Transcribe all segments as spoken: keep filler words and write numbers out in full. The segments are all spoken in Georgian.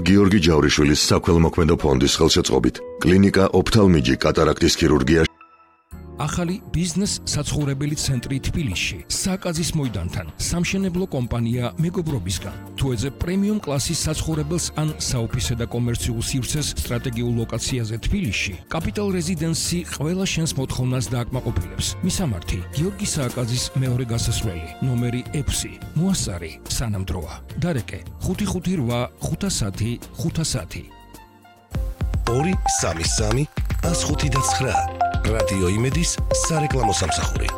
გიორგი ჯავრიშვილის საქველმოქმედო ფონდის ხელშეწყობით კლინიკა ოფთალმიჯი კატარაქტის ქირურგია ახალი ბიზნეს საცხოვრებელი ცენტრი თბილისში საკაზის მოედანთან სამშენებლო კომპანია მეგობრობისგან თუ ეძებ პრემიუმ კლასის საცხოვრებელს ან საოფისე და კომერციულ სივრცეს სტრატეგიულ ლოკაციაზე თბილისში კაპიტალ რეზიდენსი ყველა შენს მოთხოვნას დააკმაყოფილებს მისამართი გიორგი სააკაძის მეორე გასასვლელი ნომერი ექვსი მოასარი სანამდროა დარეკე ხუთი ხუთი რვა ხუთასათი ხუთასათი ორი სამი სამი ას ხუთი და ცხრა რადიო იმედის სარეკლამო სამსახური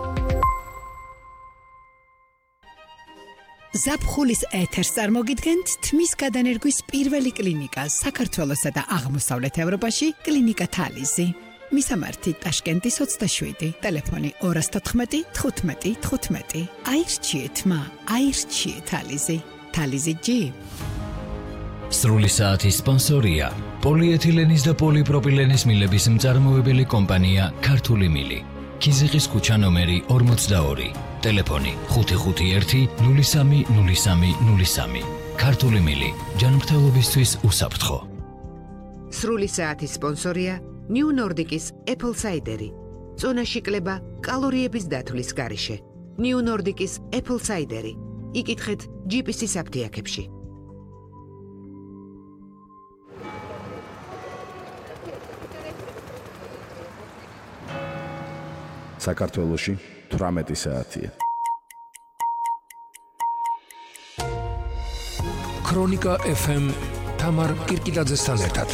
ზაფხულის ეთერს წარმოგიდგენთ თმის გადანერგვის პირველი კლინიკა საქართველოსა და აღმოსავლეთ ევროპაში კლინიკა თალიზი მისამართი ტაშკენტის ოცდაშვიდი ტელეფონი ორას თოთხმეტი თხუთმეტი თხუთმეტი აირჩიეთ მა აირჩიეთ თალიზი თალიზი ჯი სრული საათის სპონსორია პოლიეთილენის და პოლიპროპილენის მილების მწარმოებელი კომპანია ქართული მილი ქიზიყის ქუჩა ნომერი ორმოცდაორი ტელეფონი ხუთი ხუთი ერთი ნული სამი ნული სამი ნული სამი ქართული მილი ჯანმრთელობისთვის უსაფრთხო სრული საათის სპონსორია ნიუ ნორდიკის Apple Cider წონაში კლება კალორიების დათვლის გარეშე ნიუ ნორდიკის Apple Cider იკითხეთ ჯი პი სი აფთიაქებში საქართველოში თვრამეტი საათია. ქრონიკა ეფ ემ თამარ კირკიდაძესთან ერთად.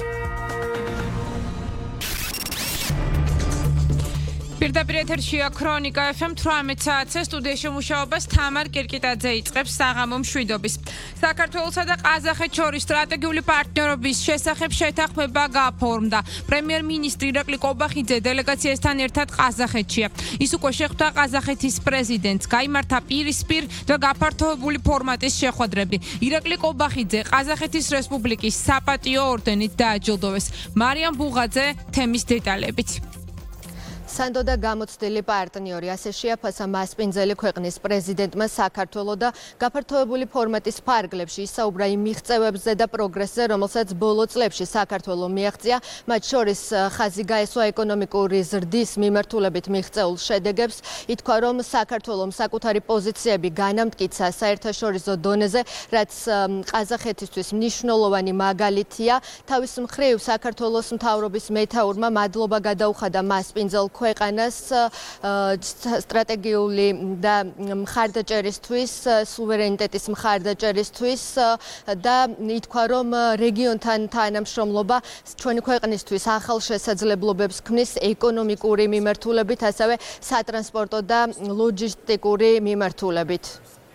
პირდაპირ ეთერშია ქრონიკა ეფ ემ თვრამეტ საათზე სტუდიაში მუშაობას თამარ კირკიდაძე იწყებს საღამო მშვიდობის. საქართველოსა და ყაზახეთს შორის სტრატეგიული პარტნიორობის შესახებ შეთანხმება გაფორმდა. პრემიერ-მინისტრი ირაკლი კობახიძე დელეგაციასთან ერთად ყაზახეთშია. ის უკვე შეხვდა ყაზახეთის პრეზიდენტს, გაიმართა პირისპირ და გაფართოებული ფორმატის შეხვედრები. ირაკლი კობახიძე ყაზახეთის რესპუბლიკის საპატიო ორდენით დააჯილდოვეს. მარიამ ბუღაძე თემის დეტალებით. სანდო და გამოცდილი პარტნიორი ასე შეაფასა მასპინძელი ქვეყნის პრეზიდენტმა საქართველოს და გაფართოებული ფორმატის ფარგლებში ისაუბრა იმ მიღწევებზე და პროგრესზე, რომელსაც ბოლო წლებში საქართველოს მიაღწია, მათ შორის ხაზი გაესვა ეკონომიკური ზრდის მიმართულებით მიღწეულ შედეგებს, ითქვა, რომ საქართველოს საკუთარი პოზიციები განამტკიცა საერთაშორისო დონეზე, რაც ყაზახეთისთვის მნიშვნელოვანი მაგალითია. თავის მხრივ საქართველოს მთავრობის მეთაურმა მადლობა გადაუხადა მასპინძელ ქვეყანას სტრატეგიული და მხარდაჭერისთვის, სუვერენიტეტის მხარდაჭერისთვის და ითქვა, რომ რეგიონთან თანამშრომლობა ჩვენი ქვეყნისთვის ახალ შესაძლებლობებს ქმნის ეკონომიკური მიმართულებით, ასევე სატრანსპორტო და ლოჯისტიკური მიმართულებით.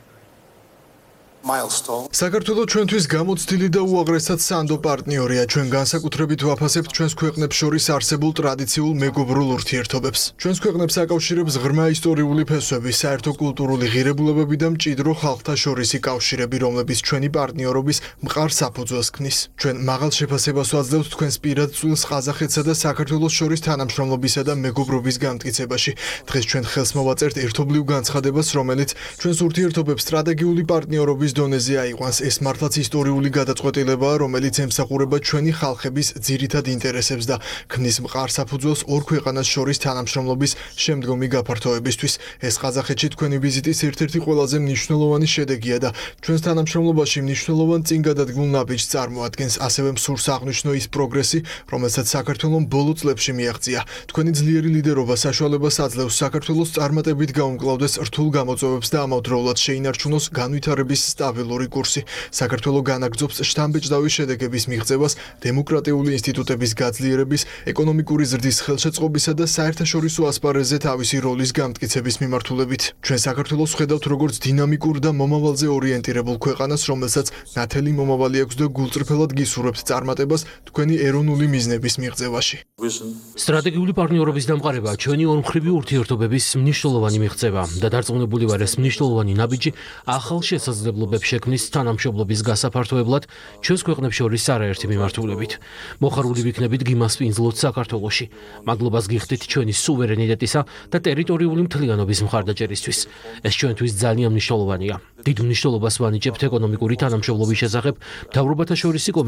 საქართველოს ჩვენთვის გამოცდილი და უაღრესად სანდო პარტნიორია. ჩვენ განსაკუთრებით ვაფასებთ ჩვენს ქვეყნებს შორის არსებულ ტრადიციულ მეგობრულ ურთიერთობებს. ჩვენს ქვეყნებს აკავშირებს ღრმა ისტორიული ფესვები, საერთო კულტურული ღირებულებები და მჭიდრო ხალხთა შორისი კავშირები, რომლებიც ჩვენი პარტნიორობის მყარ საფუძველს ქმნის. ჩვენ მაღალ შეფასებას ვაძლევთ თქვენს პირად წვილს ყაზახეთსა და საქართველოს შორის თანამშრომლობისა და მეგობრობის განმტკიცებაში. დღეს ჩვენ ხელს მოვაწერთ ერთობლივ განცხადებას, რომელიც ჩვენს ურთიერთობებს სტრატეგიული პარტნიორობის დონეზე აიყვანს. ეს მართლაც ისტორიული გადაწყვეტილებაა, რომელიც ემსახურება ჩვენი ხალხების ძირითად ინტერესებს და ქმნის მყარ საფუძველს ორ ქვეყანას შორის თანამშრომლობის შემდგომი გაფართოებისთვის. ეს ყაზახეთში თქვენი ვიზიტის ერთ-ერთი ყველაზე მნიშვნელოვანი შედეგია და ჩვენს თანამშრომლობაში მნიშვნელოვან წინგადადგმულ ნაბიჯს წარმოადგენს. ასევე მსურს აღნიშნო ის პროგრესი, რომელსაც საქართველოს ბოლო წლებში მიაღწია. თქვენი ძლიერი ლიდერობა საშუალებას აძლევს საქართველოს წარმატებით გაუმკლავდეს რთულ გამოწვევებს და ამავდროულად შეინარჩუნოს განვითარების სტაბილური კურსი. საქართველოს განაგრძობს შთამბეჭდავი შედეგების მიღწევას დემოკრატიული ინსტიტუტების გაძლიერების, ეკონომიკური ზრდის ხელშეწყობისა და საერთაშორისო ასპარეზზე თავისი როლის გამტკიცების მიმართულებით. ჩვენ საქართველოს ხედავთ როგორც დინამიკურ და მომავალზე ორიენტირებულ ქვეყანას, რომელსაც ნათელი მომავალი აქვს და გულწრფელად გისურვებთ წარმატებას თქვენი ეროვნული მიზნების მიღწევაში. სტრატეგიული პარტნიორობის დამყარება ჩვენი ორმხრივი ურთიერთობების მნიშვნელოვანი მიღწევა და დარწმუნებული ვარ, ეს მნიშვნელოვანი ნაბიჯი ახალ შესაძლებლობებს შექმნის თანამშრომლობის გასაფართოებლად ჩვენს ქვეყნებს შორის არაერთი მიმართულებით. მოხარული ვიქნებით გიმასპინძლოთ საქართველოში. მადლობას გიხდით ჩვენი სუვერენიტეტისა და ტერიტორიული მთლიანობის მხარდაჭერისთვის. ეს ჩვენთვის ძალიან მნიშვნელოვანია. დიდ მნიშვნელობას ვანიჭებთ ეკონომიკური თანამშრომლობის შესახებ მთავრობათა შორისი